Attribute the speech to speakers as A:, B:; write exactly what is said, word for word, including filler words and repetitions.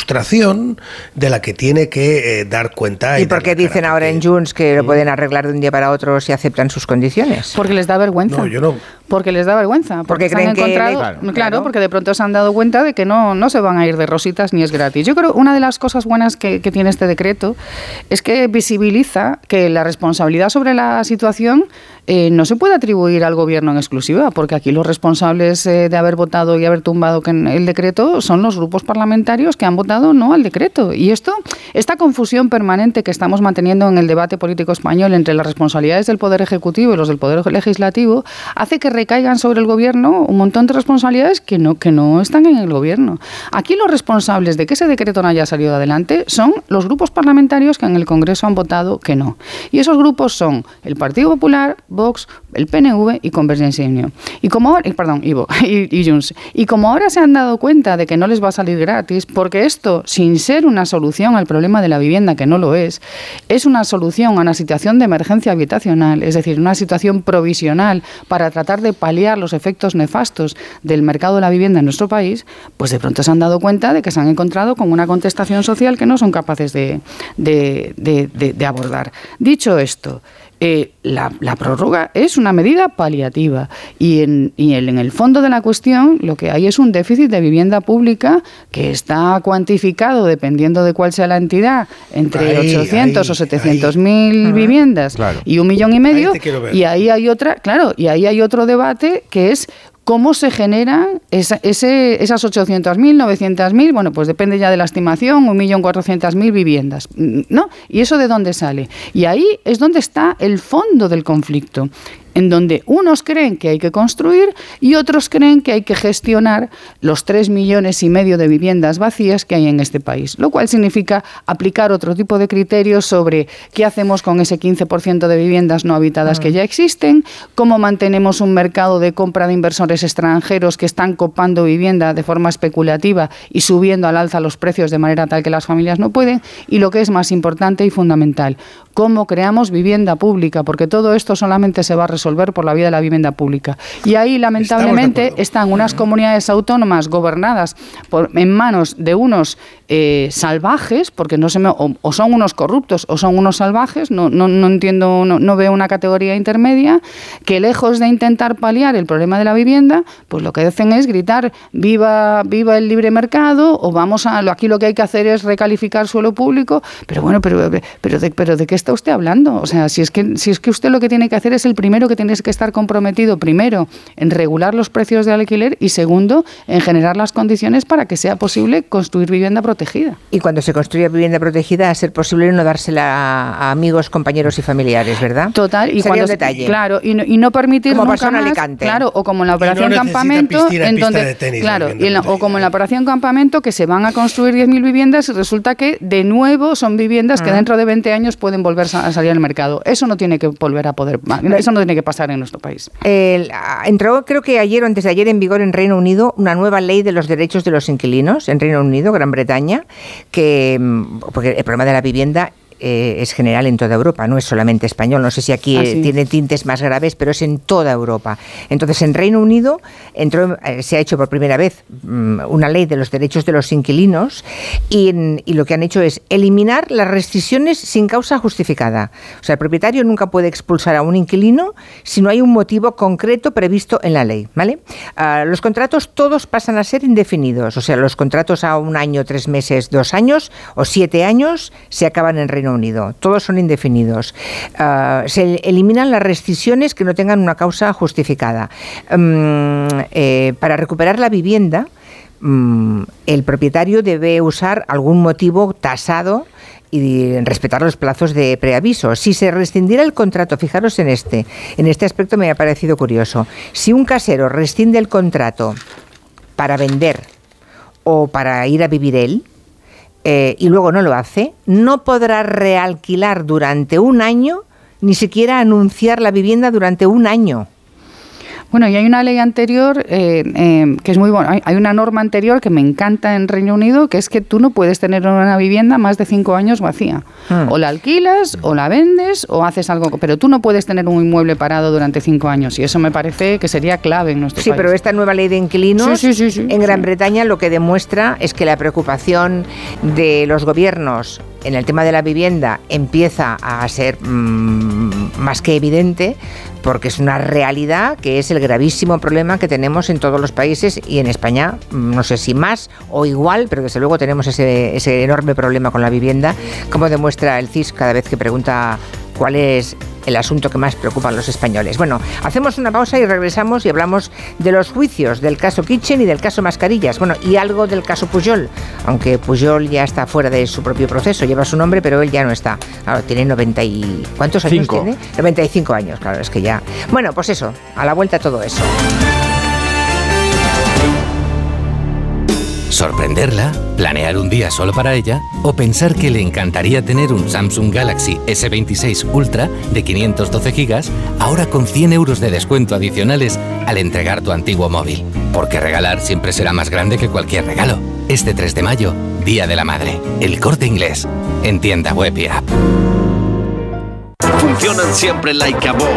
A: frustración de la que tiene que eh, dar cuenta.
B: ¿Y, ¿Y por qué dicen ahora en Junts que lo pueden arreglar de un día para otro si aceptan sus condiciones?
C: Porque les da vergüenza.
A: No, yo no.
C: Porque les da vergüenza. Porque,
B: porque creen
C: han encontrado,
B: que...
C: Claro, claro, porque de pronto se han dado cuenta de que no, no se van a ir de rositas ni es gratis. Yo creo que una de las cosas buenas que, que tiene este decreto es que visibiliza que la responsabilidad sobre la situación eh, no se puede atribuir al gobierno en exclusiva, porque aquí los responsables eh, de haber votado y haber tumbado el decreto son los grupos parlamentarios que han votado no al decreto. Y esto, esta confusión permanente que estamos manteniendo en el debate político español entre las responsabilidades del Poder Ejecutivo y los del Poder Legislativo hace que recaigan sobre el gobierno un montón de responsabilidades que no, que no están en el gobierno. Aquí los responsables de que ese decreto no haya salido adelante son los grupos parlamentarios que en el Congreso han votado que no. Y esos grupos son el Partido Popular, Vox, el P N V y Convergencia y Unió. Y como ahora, perdón, y, y, y Junts. Y como ahora se han dado cuenta de que no les va a salir gratis, porque esto, sin ser una solución al problema de la vivienda, que no lo es, es una solución a una situación de emergencia habitacional, es decir, una situación provisional para tratar de paliar los efectos nefastos del mercado de la vivienda en nuestro país, pues de pronto se han dado cuenta de que se han encontrado con una contestación social que no son capaces de, de, de, de, de abordar. Dicho esto, Eh, la, la prórroga es una medida paliativa y, en, y el, en el fondo de la cuestión lo que hay es un déficit de vivienda pública que está cuantificado, dependiendo de cuál sea la entidad, entre ahí, ochocientos ahí, o setecientos mil viviendas, claro, y un millón y medio. Ahí y ahí hay otra, claro, y ahí hay otro debate que es ¿cómo se generan esa, ese, esas ochocientos mil, novecientos mil? Bueno, pues depende ya de la estimación, un millón cuatrocientos mil viviendas, ¿no? ¿Y eso de dónde sale? Y ahí es donde está el fondo del conflicto, en donde unos creen que hay que construir y otros creen que hay que gestionar los tres millones y medio de viviendas vacías que hay en este país, lo cual significa aplicar otro tipo de criterios sobre qué hacemos con ese quince por ciento de viviendas no habitadas uh-huh. que ya existen, cómo mantenemos un mercado de compra de inversores extranjeros que están copando vivienda de forma especulativa y subiendo al alza los precios de manera tal que las familias no pueden, y lo que es más importante y fundamental, cómo creamos vivienda pública, porque todo esto solamente se va a resolver por la vía de la vivienda pública. Y ahí, lamentablemente, están unas comunidades autónomas gobernadas por, en manos de unos eh, salvajes, porque no se me, o, o son unos corruptos o son unos salvajes, no, no, no entiendo, no, no veo una categoría intermedia, que lejos de intentar paliar el problema de la vivienda, pues lo que hacen es gritar viva, viva el libre mercado, o vamos a, aquí lo que hay que hacer es recalificar suelo público, pero bueno, pero, pero, de, pero ¿de qué está usted hablando? O sea, si es que, si es que usted lo que tiene que hacer es el primero que tienes que estar comprometido, primero, en regular los precios de alquiler y segundo, en generar las condiciones para que sea posible construir vivienda protegida.
B: Y cuando se construye vivienda protegida, a ser posible no dársela a, a amigos, compañeros y familiares, ¿verdad?
C: Total. Y
B: sería
C: cuando,
B: un detalle.
C: Claro, y no, y no permitir
B: como
C: nunca
B: pasó en
C: más,
B: Alicante.
C: Claro, o como en la operación
A: no
C: Campamento,
A: piscina,
C: en donde,
A: tenis,
C: claro, y en la, o como en la operación Campamento, que se van a construir diez mil viviendas y resulta que de nuevo son viviendas que dentro de veinte años pueden volver a salir al mercado. Eso no tiene que volver a poder, eso no tiene que pasar en nuestro país.
B: El, entró, creo que ayer o antes de ayer, en vigor en Reino Unido una nueva ley de los derechos de los inquilinos en Reino Unido, Gran Bretaña, que porque el problema de la vivienda Eh, es general en toda Europa, no es solamente español. No sé si aquí eh, tiene tintes más graves, pero es en toda Europa. Entonces, en Reino Unido entró, eh, se ha hecho por primera vez um, una ley de los derechos de los inquilinos y, en, y lo que han hecho es eliminar las restricciones sin causa justificada. O sea, el propietario nunca puede expulsar a un inquilino si no hay un motivo concreto previsto en la ley, ¿vale? Uh, los contratos todos pasan a ser indefinidos. O sea, los contratos a un año, tres meses, dos años o siete años se acaban en Reino Unido. Todos son indefinidos. Uh, se eliminan las restricciones que no tengan una causa justificada. Um, eh, para recuperar la vivienda, um, el propietario debe usar algún motivo tasado y respetar los plazos de preaviso. Si se rescindiera el contrato, fijaros en este, en este aspecto me ha parecido curioso. Si un casero rescinde el contrato para vender o para ir a vivir él, Eh, y luego no lo hace, no podrá realquilar durante un año, ni siquiera anunciar la vivienda durante un año.
C: Bueno, y hay una ley anterior eh, eh, que es muy buena. Hay, hay una norma anterior que me encanta en Reino Unido, que es que tú no puedes tener una vivienda más de cinco años vacía. Hmm. O la alquilas, o la vendes, o haces algo. Pero tú no puedes tener un inmueble parado durante cinco años. Y eso me parece que sería clave en nuestro
B: sí,
C: país.
B: Sí, pero esta nueva ley de inquilinos
C: sí, sí, sí, sí,
B: en Gran
C: sí.
B: Bretaña lo que demuestra es que la preocupación de los gobiernos en el tema de la vivienda empieza a ser mmm, más que evidente, porque es una realidad que es el gravísimo problema que tenemos en todos los países y en España, no sé si más o igual, pero desde luego tenemos ese, ese enorme problema con la vivienda, como demuestra el C I S cada vez que pregunta cuál es el asunto que más preocupa a los españoles. Bueno, hacemos una pausa y regresamos y hablamos de los juicios, del caso Kitchen y del caso Mascarillas, bueno, y algo del caso Pujol, aunque Pujol ya está fuera de su propio proceso, lleva su nombre, pero él ya no está. Claro, tiene noventa y... ¿Cuántos años
D: Cinco.
B: tiene? noventa y cinco años, claro, es que ya... Bueno, pues eso, a la vuelta todo eso.
E: Sorprenderla, planear un día solo para ella o pensar que le encantaría tener un Samsung Galaxy ese veintiséis Ultra de quinientos doce gigas ahora con cien euros de descuento adicionales al entregar tu antiguo móvil. Porque regalar siempre será más grande que cualquier regalo. Este tres de mayo, Día de la Madre. El Corte Inglés. En tienda web y app.
F: Funcionan siempre like a boss.